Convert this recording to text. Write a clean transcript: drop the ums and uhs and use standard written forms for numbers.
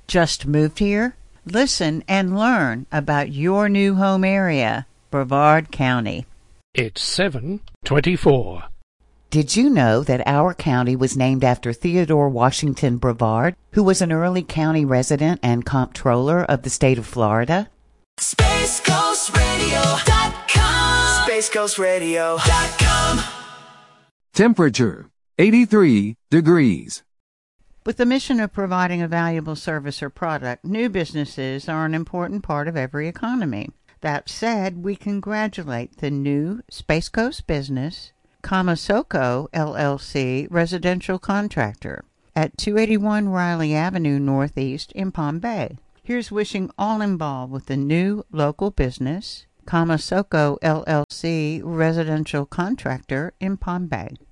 Just moved here? Listen and learn about your new home area, Brevard County. It's 7:24. Did you know that our county was named after Theodore Washington Brevard, who was an early county resident and comptroller of the state of Florida? SpaceCoastRadio.com. SpaceCoastRadio.com. Temperature 83 degrees. With the mission of providing a valuable service or product, new businesses are an important part of every economy. That said, we congratulate the new Space Coast business, Kamasoko LLC residential contractor at 281 Riley Avenue Northeast in Palm Bay. Here's wishing all involved with the new local business, Kamasoko LLC residential contractor in Palm Bay.